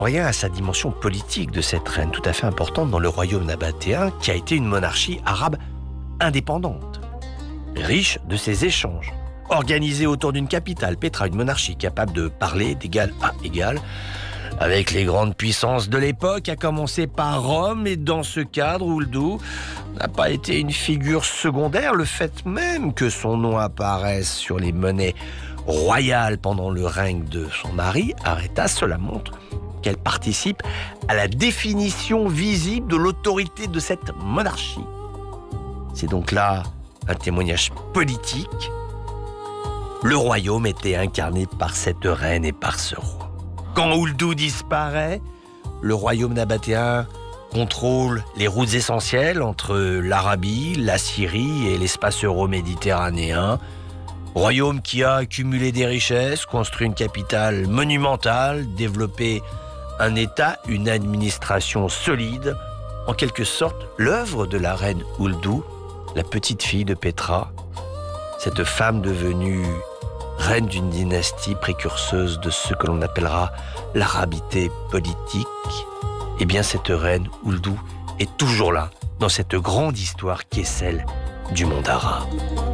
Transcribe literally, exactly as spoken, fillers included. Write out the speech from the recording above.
Rien à sa dimension politique de cette reine tout à fait importante dans le royaume nabatéen qui a été une monarchie arabe indépendante, riche de ses échanges, organisée autour d'une capitale, Pétra, une monarchie capable de parler d'égal à égal avec les grandes puissances de l'époque, à commencer par Rome, et dans ce cadre, Ould n'a pas été une figure secondaire. Le fait même que son nom apparaisse sur les monnaies royales pendant le règne de son mari, Arétas, cela montre qu'elle participe à la définition visible de l'autorité de cette monarchie. C'est donc là un témoignage politique. Le royaume était incarné par cette reine et par ce roi. Quand Ould disparaît, le royaume nabatéen contrôle les routes essentielles entre l'Arabie, la Syrie et l'espace euro-méditerranéen. Royaume qui a accumulé des richesses, construit une capitale monumentale, développé un État, une administration solide. En quelque sorte, l'œuvre de la reine Ould, la petite fille de Pétra, cette femme devenue reine d'une dynastie précurseuse de ce que l'on appellera l'arabité politique, eh bien cette reine Ould est toujours là, dans cette grande histoire qui est celle du monde arabe.